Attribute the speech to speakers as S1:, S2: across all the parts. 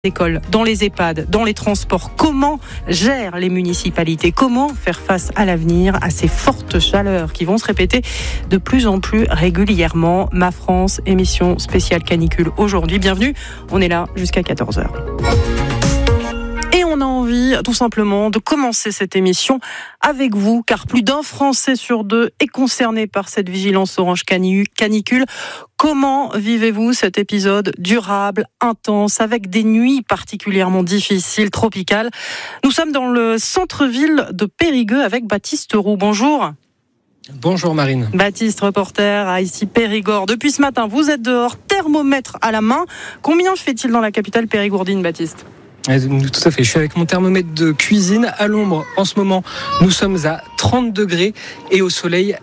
S1: écoles, dans les EHPAD, dans les transports. Comment gèrent les municipalités? Comment faire face à l'avenir, à ces fortes chaleurs qui vont se répéter de plus en plus régulièrement? Ma France, émission spéciale canicule aujourd'hui. Bienvenue, on est là jusqu'à 14h. Et on a envie tout simplement de commencer cette émission avec vous, car plus d'un Français sur deux est concerné par cette vigilance orange canicule. Comment vivez-vous cet épisode durable, intense, avec des nuits particulièrement difficiles, tropicales? Nous sommes dans le centre-ville de Périgueux avec Baptiste Roux. Bonjour.
S2: Bonjour Marine.
S1: Baptiste, reporter à ici Périgord. Depuis ce matin, vous êtes dehors, thermomètre à la main. Combien fait-il dans la capitale périgourdine, Baptiste?
S2: Tout à fait, je suis avec mon thermomètre de cuisine à l'ombre. En ce moment, nous sommes à 30 degrés et au soleil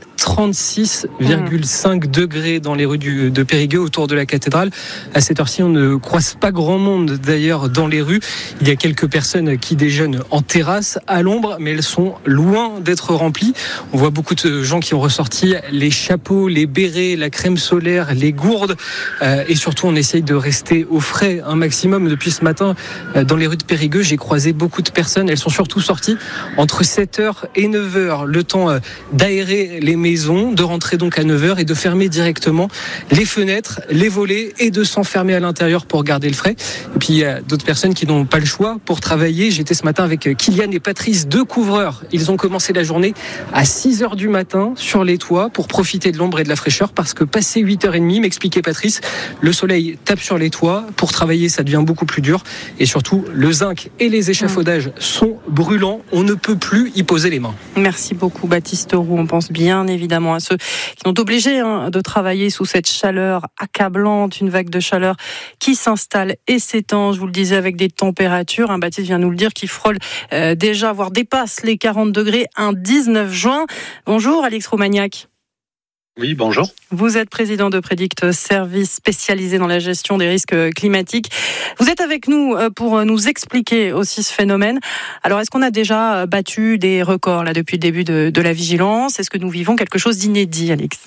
S2: 36,5 degrés dans les rues de Périgueux autour de la cathédrale. À cette heure-ci, on ne croise pas grand monde d'ailleurs dans les rues. Il y a quelques personnes qui déjeunent en terrasse à l'ombre, mais elles sont loin d'être remplies. On voit beaucoup de gens qui ont ressorti les chapeaux, les bérets, la crème solaire, les gourdes. Et surtout, on essaye de rester au frais un maximum. Depuis ce matin, dans les rues de Périgueux, j'ai croisé beaucoup de personnes. Elles sont surtout sorties entre 7h et 9h. Le temps d'aérer les maison, de rentrer donc à 9h et de fermer directement les fenêtres, les volets et de s'enfermer à l'intérieur pour garder le frais. Et puis il y a d'autres personnes qui n'ont pas le choix pour travailler. J'étais ce matin avec Kylian et Patrice, deux couvreurs. Ils ont commencé la journée à 6h du matin sur les toits pour profiter de l'ombre et de la fraîcheur, parce que passé 8h30, m'expliquait Patrice, le soleil tape sur les toits. Pour travailler, ça devient beaucoup plus dur. Et surtout, le zinc et les échafaudages sont brûlants. On ne peut plus y poser les mains. Merci beaucoup Baptiste Roux. On pense bien évidemment à ceux qui sont obligés de travailler sous cette chaleur accablante, une vague de chaleur qui s'installe et s'étend, je vous le disais, avec des températures, Baptiste vient nous le dire, qui frôlent déjà, voire dépassent les 40 degrés un 19 juin. Bonjour Alex Roumaniac.
S3: Oui, bonjour.
S1: Vous êtes président de Prédict, service spécialisé dans la gestion des risques climatiques. Vous êtes avec nous pour nous expliquer aussi ce phénomène. Alors, est-ce qu'on a déjà battu des records là depuis le début de la vigilance? Est-ce que nous vivons quelque chose d'inédit, Alex?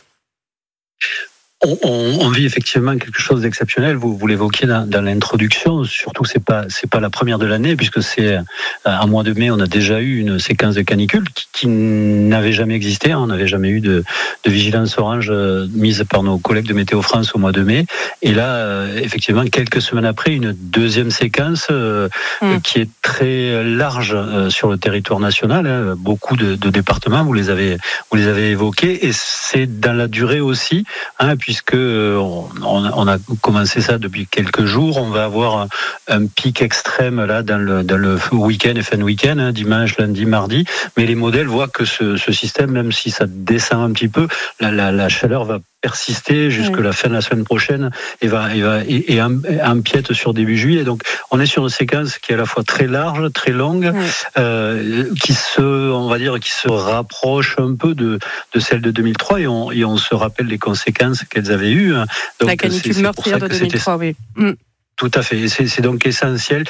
S3: On vit effectivement quelque chose d'exceptionnel. Vous l'évoquiez dans l'introduction. Surtout, c'est pas la première de l'année, puisque c'est en mois de mai, on a déjà eu une séquence de canicule qui n'avait jamais existé. On n'avait jamais eu de vigilance orange mise par nos collègues de Météo France au mois de mai. Et là, effectivement, quelques semaines après, une deuxième séquence qui est très large sur le territoire national. Beaucoup de départements, vous les avez évoqués, et c'est dans la durée aussi, puisque on a commencé ça depuis quelques jours. On va avoir un pic extrême là dans le week-end et fin de week-end, dimanche, lundi, mardi. Mais les modèles voient que ce système, même si ça descend un petit peu, la chaleur va persister jusque la fin de la semaine prochaine et empiète sur début juillet. Donc on est sur une séquence qui est à la fois très large, très longue, qui se rapproche un peu de celle de 2003, et on se rappelle les conséquences qu'elles avaient eues. Donc,
S1: la canicule meurtrière de 2003, oui.
S3: Tout à fait. C'est donc essentiel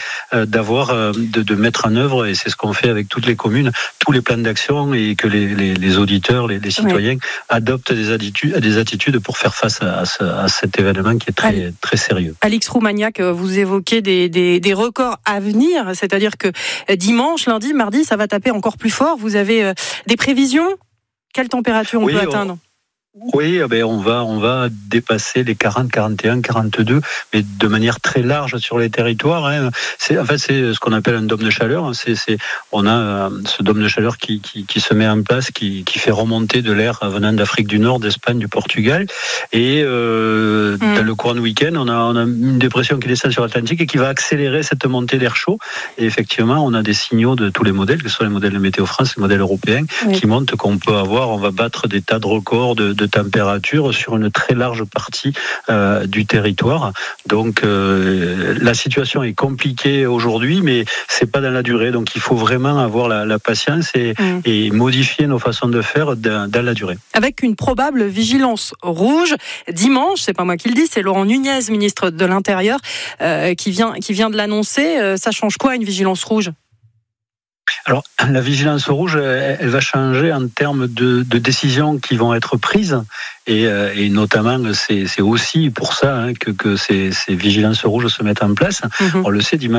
S3: de mettre en œuvre, et c'est ce qu'on fait avec toutes les communes, tous les plans d'action, et que les auditeurs, les citoyens adoptent des attitudes pour faire face à cet événement qui est très, très sérieux.
S1: Alex Roumaniac, vous évoquez des records à venir, c'est-à-dire que dimanche, lundi, mardi, ça va taper encore plus fort. Vous avez des prévisions? Quelle température on peut atteindre?
S3: Oui, on va dépasser les 40, 41, 42, mais de manière très large sur les territoires. C'est ce qu'on appelle un dôme de chaleur. On a ce dôme de chaleur qui se met en place, qui fait remonter de l'air venant d'Afrique du Nord, d'Espagne, du Portugal. Et dans le courant du week-end, on a une dépression qui descend sur l'Atlantique et qui va accélérer cette montée d'air chaud. Et effectivement, on a des signaux de tous les modèles, que ce soit les modèles de Météo France, les modèles européens, qui montrent qu'on va battre des tas de records de température sur une très large partie du territoire. Donc la situation est compliquée aujourd'hui, mais c'est pas dans la durée. Donc il faut vraiment avoir la patience et modifier nos façons de faire dans la durée.
S1: Avec une probable vigilance rouge dimanche, c'est pas moi qui le dis, c'est Laurent Nunez, ministre de l'Intérieur, qui vient de l'annoncer. Ça change quoi, une vigilance rouge ?
S3: Alors, la vigilance rouge, elle va changer en termes de décisions qui vont être prises. Et notamment, c'est aussi pour ça que ces vigilances rouges se mettent en place. On le sait, dimanche,